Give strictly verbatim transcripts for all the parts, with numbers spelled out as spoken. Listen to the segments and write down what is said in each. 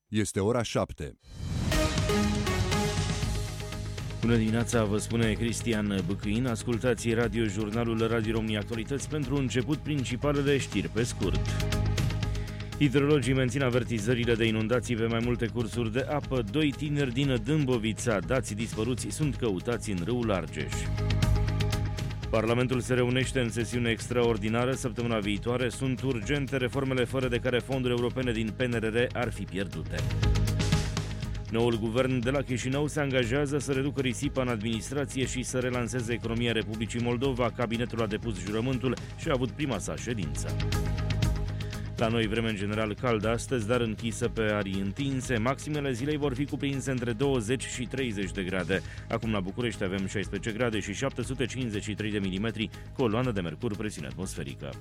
Este ora șapte. Bună dimineața, vă spune Cristian Băcâin. Ascultați radiojurnalul Radio România Actualități pentru început principalele știri pe scurt. Hidrologii mențin avertizările de inundații pe mai multe cursuri de apă. Doi tineri din Dâmbovița, dați dispăruți, sunt căutați în râul Argeș. Parlamentul se reunește în sesiune extraordinară săptămâna viitoare. Sunt urgente reformele fără de care fonduri europene din P N R R ar fi pierdute. Noul guvern de la Chișinău se angajează să reducă risipa în administrație și să relanseze economia Republicii Moldova. Cabinetul a depus jurământul și a avut prima sa ședință. La noi vreme în general caldă astăzi, dar închisă pe arii întinse. Maximele zilei vor fi cuprinse între douăzeci și treizeci de grade. Acum la București avem șaisprezece grade și șapte sute cincizeci și trei de milimetri, coloană de mercur, presiune atmosferică.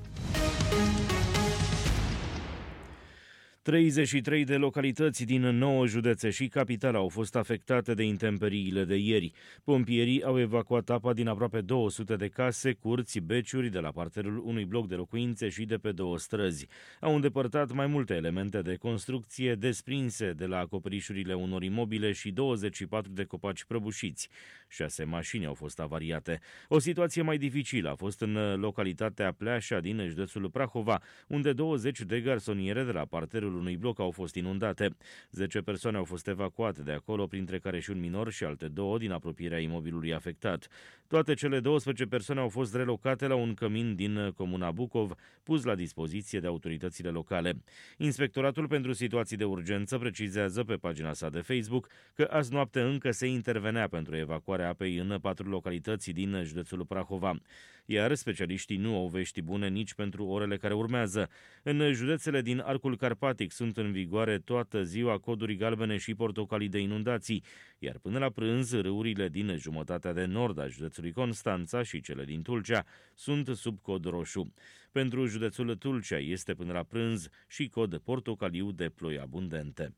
treizeci și trei de localități din nouă județe și capitala au fost afectate de intemperiile de ieri. Pompierii au evacuat apa din aproape două sute de case, curți, beciuri de la parterul unui bloc de locuințe și de pe două străzi. Au îndepărtat mai multe elemente de construcție desprinse de la acoperișurile unor imobile și douăzeci și patru de copaci prăbușiți. Șase mașini au fost avariate. O situație mai dificilă a fost în localitatea Pleașa din județul Prahova, unde douăzeci de garsoniere de la parterul unui bloc au fost inundate. zece persoane au fost evacuate de acolo, printre care și un minor și alte două din apropierea imobilului afectat. Toate cele douăsprezece persoane au fost relocate la un cămin din comuna Bucov, pus la dispoziție de autoritățile locale. Inspectoratul pentru situații de urgență precizează pe pagina sa de Facebook că azi noapte încă se intervenea pentru evacuarea apei în patru localități din județul Prahova. Iar specialiștii nu au vești bune nici pentru orele care urmează. În județele din Arcul Carpatic sunt în vigoare toată ziua coduri galbene și portocalii de inundații, iar până la prânz râurile din jumătatea de nord a județului Constanța și cele din Tulcea sunt sub cod roșu. Pentru județul Tulcea este până la prânz și cod portocaliu de ploi abundente.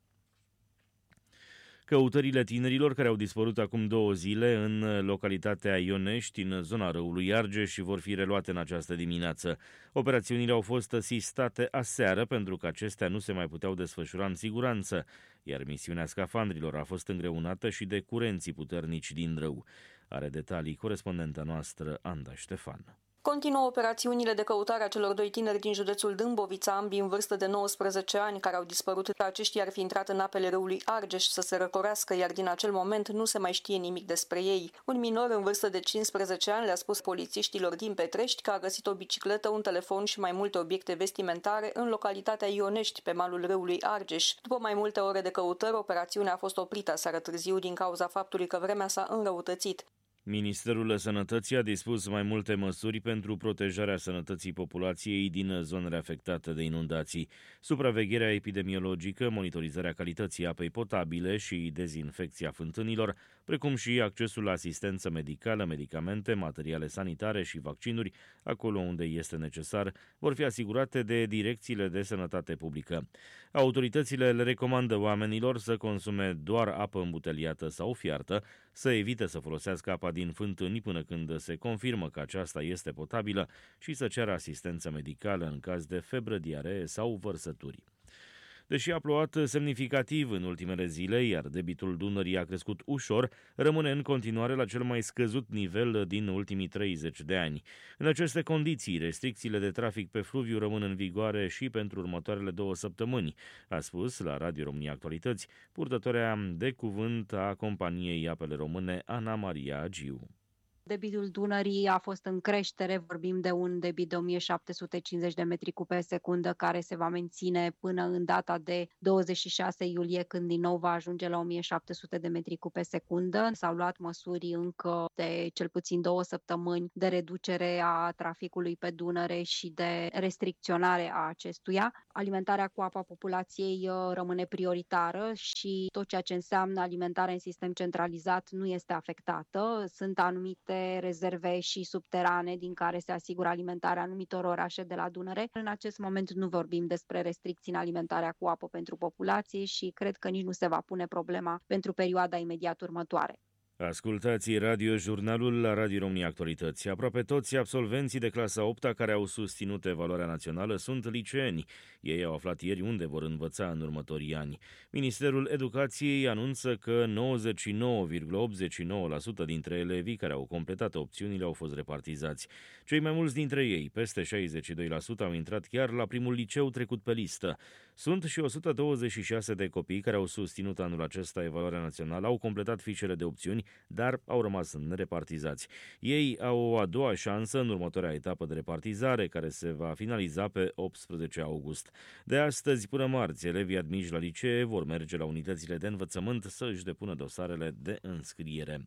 Căutările tinerilor care au dispărut acum două zile în localitatea Ionești, în zona râului Argeș, și vor fi reluate în această dimineață. Operațiunile au fost sistate aseară pentru că acestea nu se mai puteau desfășura în siguranță, iar misiunea scafandrilor a fost îngreunată și de curenții puternici din râu. Are detalii corespondenta noastră, Anda Ștefan. Continuă operațiunile de căutare a celor doi tineri din județul Dâmbovița, ambii în vârstă de nouăsprezece ani, care au dispărut. Aceștia ar fi intrat în apele râului Argeș să se răcorească, iar din acel moment nu se mai știe nimic despre ei. Un minor în vârstă de cincisprezece ani le-a spus polițiștilor din Petrești că a găsit o bicicletă, un telefon și mai multe obiecte vestimentare în localitatea Ionești, pe malul râului Argeș. După mai multe ore de căutări, operațiunea a fost oprită aseară târziu din cauza faptului că vremea s-a înrăutățit. Ministerul Sănătății a dispus mai multe măsuri pentru protejarea sănătății populației din zonele afectate de inundații. Supravegherea epidemiologică, monitorizarea calității apei potabile și dezinfecția fântânilor, precum și accesul la asistență medicală, medicamente, materiale sanitare și vaccinuri, acolo unde este necesar, vor fi asigurate de direcțiile de sănătate publică. Autoritățile le recomandă oamenilor să consume doar apă îmbuteliată sau fiartă, să evite să folosească apa din fântâni până când se confirmă că aceasta este potabilă și să ceară asistență medicală în caz de febră, diaree sau vărsături. Deși a plouat semnificativ în ultimele zile, iar debitul Dunării a crescut ușor, rămâne în continuare la cel mai scăzut nivel din ultimii treizeci de ani. În aceste condiții, restricțiile de trafic pe fluviu rămân în vigoare și pentru următoarele două săptămâni, a spus la Radio România Actualități purtătoarea de cuvânt a companiei Apele Române, Ana Maria Agiu. Debitul Dunării a fost în creștere, vorbim de un debit de o mie șapte sute cincizeci de metri cub pe secundă, care se va menține până în data de douăzeci și șase iulie, când din nou va ajunge la o mie șapte sute de metri cub pe secundă. S-au luat măsuri încă de cel puțin două săptămâni de reducere a traficului pe Dunăre și de restricționare a acestuia. Alimentarea cu apa populației rămâne prioritară și tot ceea ce înseamnă alimentare în sistem centralizat nu este afectată. Sunt anumite rezerve și subterane din care se asigură alimentarea anumitor orașe de la Dunăre. În acest moment nu vorbim despre restricții în alimentarea cu apă pentru populație și cred că nici nu se va pune problema pentru perioada imediat următoare. Ascultați radiojurnalul la Radio România Actualități. Aproape toți absolvenții de clasa a opta care au susținut evaluarea națională sunt liceeni. Ei au aflat ieri unde vor învăța în următorii ani. Ministerul Educației anunță că nouăzeci și nouă virgulă optzeci și nouă la sută dintre elevii care au completat opțiunile au fost repartizați. Cei mai mulți dintre ei, peste șaizeci și doi la sută, au intrat chiar la primul liceu trecut pe listă. Sunt și o sută douăzeci și șase de copii care au susținut anul acesta evaluarea națională, au completat fișele de opțiuni, dar au rămas nerepartizați. Ei au o a doua șansă în următoarea etapă de repartizare, care se va finaliza pe optsprezece august. De astăzi până marți, elevii admiși la licee vor merge la unitățile de învățământ să își depună dosarele de înscriere.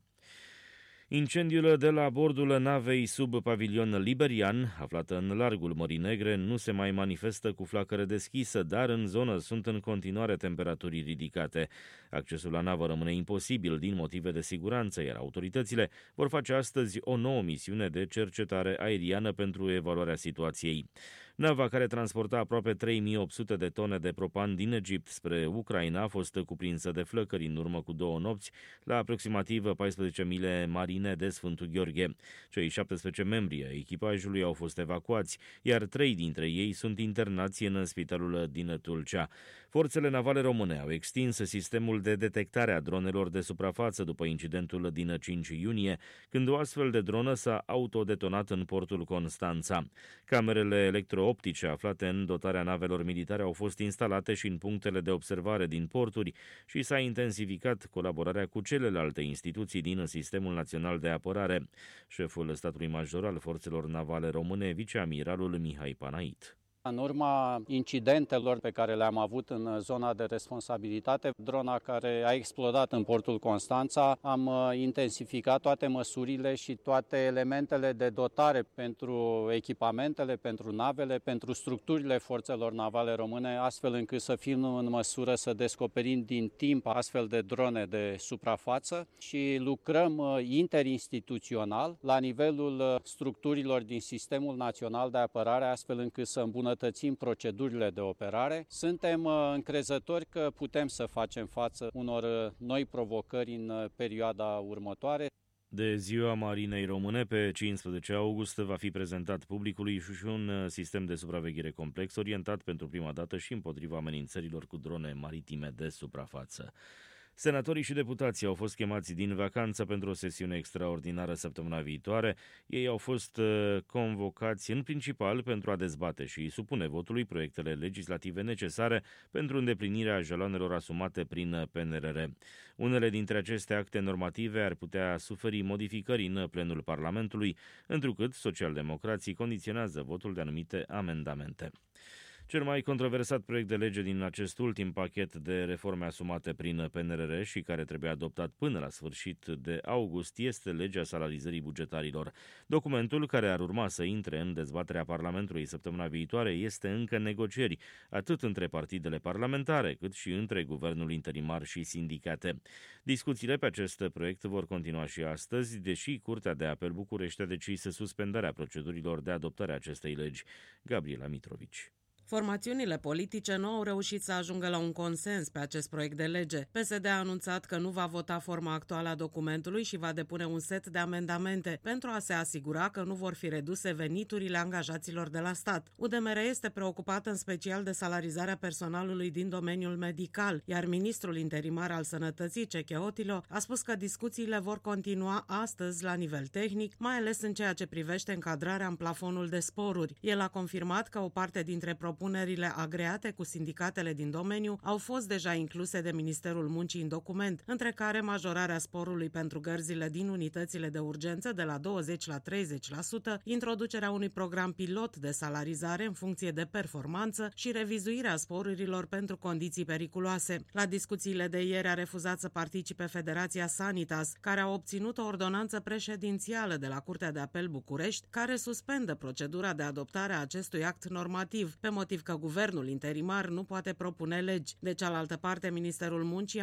Incendiul de la bordul navei sub pavilion liberian, aflată în largul Mării Negre, nu se mai manifestă cu flacără deschisă, dar în zonă sunt în continuare temperaturi ridicate. Accesul la navă rămâne imposibil din motive de siguranță, iar autoritățile vor face astăzi o nouă misiune de cercetare aeriană pentru evaluarea situației. Nava, care transporta aproape trei mii opt sute de tone de propan din Egipt spre Ucraina, a fost cuprinsă de flăcări în urmă cu două nopți la aproximativ paisprezece mile marine de Sfântul Gheorghe. Cei șaptesprezece membri ai echipajului au fost evacuați, iar trei dintre ei sunt internați în spitalul din Tulcea. Forțele navale române au extins sistemul de detectare a dronelor de suprafață după incidentul din cinci iunie, când o astfel de dronă s-a autodetonat în portul Constanța. Camerele electro-optice aflate în dotarea navelor militare au fost instalate și în punctele de observare din porturi și s-a intensificat colaborarea cu celelalte instituții din Sistemul Național de Apărare. Șeful statului major al Forțelor Navale Române, viceamiralul Mihai Panait. În urma incidentelor pe care le-am avut în zona de responsabilitate, drona care a explodat în portul Constanța, am intensificat toate măsurile și toate elementele de dotare pentru echipamentele, pentru navele, pentru structurile forțelor navale române, astfel încât să fim în măsură să descoperim din timp astfel de drone de suprafață și lucrăm interinstituțional la nivelul structurilor din Sistemul Național de Apărare, astfel încât să îmbunătățim îmbunătățim procedurile de operare. Suntem încrezători că putem să facem față unor noi provocări în perioada următoare. De Ziua Marinei Române, pe cincisprezece august, va fi prezentat publicului și un sistem de supraveghere complex orientat pentru prima dată și împotriva amenințărilor cu drone maritime de suprafață. Senatorii și deputații au fost chemați din vacanță pentru o sesiune extraordinară săptămâna viitoare. Ei au fost convocați în principal pentru a dezbate și supune votului proiectele legislative necesare pentru îndeplinirea jaloanelor asumate prin P N R R. Unele dintre aceste acte normative ar putea suferi modificări în plenul Parlamentului, întrucât socialdemocrații condiționează votul de anumite amendamente. Cel mai controversat proiect de lege din acest ultim pachet de reforme asumate prin P N R R și care trebuie adoptat până la sfârșit de august este legea salarizării bugetarilor. Documentul, care ar urma să intre în dezbaterea Parlamentului săptămâna viitoare, este încă în negocieri, atât între partidele parlamentare, cât și între guvernul interimar și sindicate. Discuțiile pe acest proiect vor continua și astăzi, deși Curtea de Apel București a decis suspendarea procedurilor de adoptare a acestei legi. Gabriela Mitrovici. Formațiunile politice nu au reușit să ajungă la un consens pe acest proiect de lege. P S D a anunțat că nu va vota forma actuală a documentului și va depune un set de amendamente pentru a se asigura că nu vor fi reduse veniturile angajaților de la stat. U D M R este preocupat în special de salarizarea personalului din domeniul medical, iar ministrul interimar al Sănătății, Ceche Otilo, a spus că discuțiile vor continua astăzi la nivel tehnic, mai ales în ceea ce privește încadrarea în plafonul de sporuri. El a confirmat că o parte dintre propunerile Propunerile agreate cu sindicatele din domeniu au fost deja incluse de Ministerul Muncii în document, între care majorarea sporului pentru gărzile din unitățile de urgență de la douăzeci la treizeci la sută, introducerea unui program pilot de salarizare în funcție de performanță și revizuirea sporurilor pentru condiții periculoase. La discuțiile de ieri a refuzat să participe Federația Sanitas, care a obținut o ordonanță președințială de la Curtea de Apel București, care suspendă procedura de adoptare a acestui act normativ, pe motiv că guvernul interimar nu poate propune legi. De cealaltă parte, Ministerul Muncii